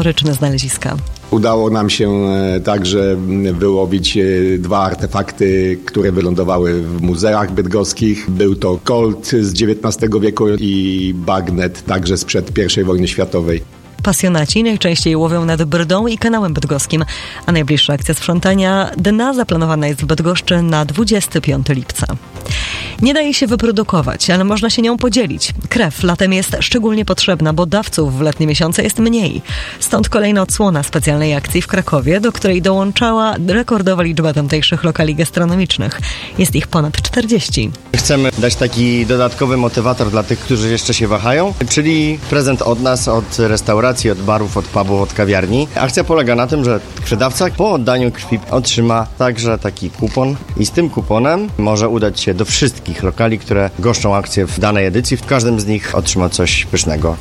historyczne znaleziska. Udało nam się także wyłowić 2 artefakty, które wylądowały w muzeach bydgoskich. Był to kolt z XIX wieku i bagnet także sprzed I wojny światowej. Pasjonaci najczęściej łowią nad Brdą i kanałem bydgoskim, a najbliższa akcja sprzątania dna zaplanowana jest w Bydgoszczy na 25 lipca. Nie daje się wyprodukować, ale można się nią podzielić. Krew latem jest szczególnie potrzebna, bo dawców w letnie miesiące jest mniej. Stąd kolejna odsłona specjalnej akcji w Krakowie, do której dołączała rekordowa liczba tamtejszych lokali gastronomicznych. Jest ich ponad 40. Chcemy dać taki dodatkowy motywator dla tych, którzy jeszcze się wahają, czyli prezent od nas, od restauracji, od barów, od pubów, od kawiarni. Akcja polega na tym, że krwiodawca po oddaniu krwi otrzyma także taki kupon i z tym kuponem może udać się do wszystkich lokali, które goszczą akcję w danej edycji. W każdym z nich otrzyma coś pysznego.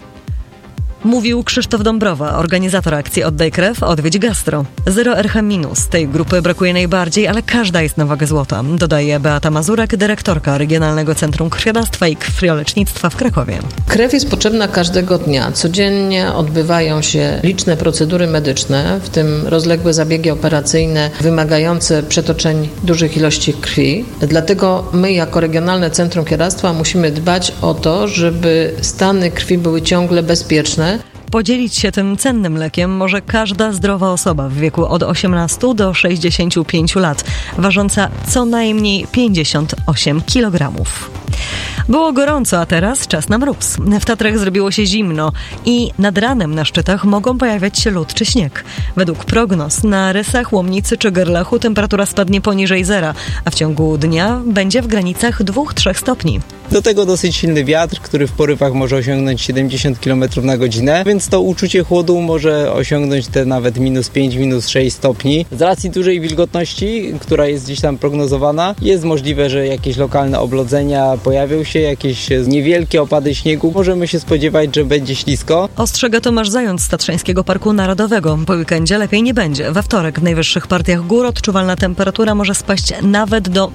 Mówił Krzysztof Dąbrowa, organizator akcji Oddaj Krew, odwiedź gastro. 0 RH-. Tej grupy brakuje najbardziej, ale każda jest na wagę złota, dodaje Beata Mazurek, dyrektorka Regionalnego Centrum Krwiodawstwa i Krwiolecznictwa w Krakowie. Krew jest potrzebna każdego dnia. Codziennie odbywają się liczne procedury medyczne, w tym rozległe zabiegi operacyjne wymagające przetoczeń dużych ilości krwi. Dlatego my jako Regionalne Centrum Krwiodawstwa musimy dbać o to, żeby stany krwi były ciągle bezpieczne. Podzielić się tym cennym lekiem może każda zdrowa osoba w wieku od 18 do 65 lat, ważąca co najmniej 58 kg. Było gorąco, a teraz czas na mróz. W Tatrach zrobiło się zimno i nad ranem na szczytach mogą pojawiać się lód czy śnieg. Według prognoz na Rysach, Łomnicy czy Gerlachu temperatura spadnie poniżej zera, a w ciągu dnia będzie w granicach 2-3 stopni. Do tego dosyć silny wiatr, który w porywach może osiągnąć 70 km na godzinę, więc to uczucie chłodu może osiągnąć te nawet -5, -6 stopni. Z racji dużej wilgotności, która jest gdzieś tam prognozowana, jest możliwe, że jakieś lokalne oblodzenia pojawią się, jakieś niewielkie opady śniegu. Możemy się spodziewać, że będzie ślisko. Ostrzega Tomasz Zając z Tatrzańskiego Parku Narodowego. Po weekendzie lepiej nie będzie. We wtorek w najwyższych partiach gór odczuwalna temperatura może spaść nawet do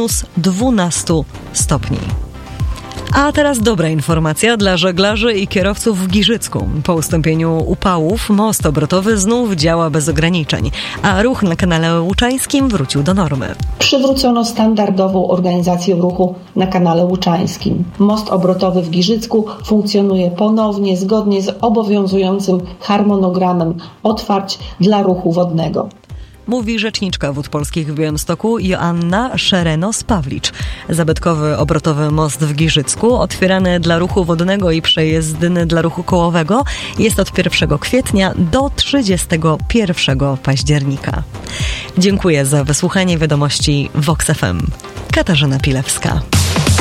-12 stopni. A teraz dobra informacja dla żeglarzy i kierowców w Giżycku. Po ustąpieniu upałów most obrotowy znów działa bez ograniczeń, a ruch na kanale Łuczańskim wrócił do normy. Przywrócono standardową organizację ruchu na kanale Łuczańskim. Most obrotowy w Giżycku funkcjonuje ponownie zgodnie z obowiązującym harmonogramem otwarć dla ruchu wodnego. Mówi rzeczniczka Wód Polskich w Białymstoku Joanna Szerenos-Pawlicz. Zabytkowy obrotowy most w Giżycku, otwierany dla ruchu wodnego i przejezdny dla ruchu kołowego, jest od 1 kwietnia do 31 października. Dziękuję za wysłuchanie wiadomości Vox FM. Katarzyna Pilewska.